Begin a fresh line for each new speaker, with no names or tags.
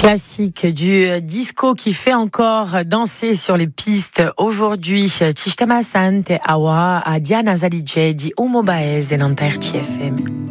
Classique du disco qui fait encore danser sur les pistes aujourd'hui. Ci stiamo Sante Awa a Diana Zaligé di Umo Baese, l'Anter TFM.